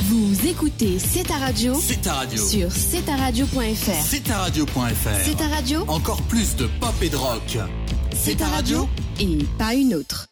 Vous écoutez C'est ta radio. C'est ta radio. Sur cetaradio.fr. C'est ta radio.fr. C'est ta radio. Encore plus de pop et de rock. C'est ta radio. Et pas une autre.